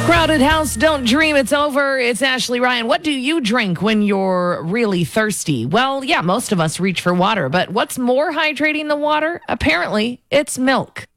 Crowded house, don't dream it's over. It's Ashley Ryan. What do you drink when you're really thirsty? Well, yeah, most of us reach for water, but what's more hydrating than water? Apparently, it's milk.